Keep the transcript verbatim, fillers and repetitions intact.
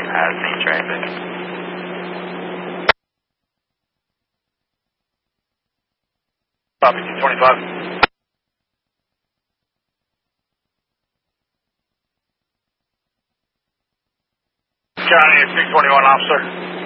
Has seen traffic. Copy two twenty-five. County six twenty-one, officer.